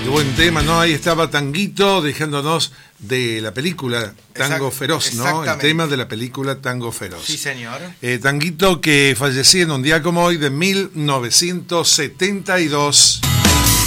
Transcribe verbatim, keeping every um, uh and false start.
buen tema, ¿no? Ahí estaba Tanguito dejándonos de la película Tango Exact- Feroz, ¿no? El tema de la película Tango Feroz. Sí, señor. Eh, Tanguito que fallecía en un día como hoy de mil novecientos setenta y dos.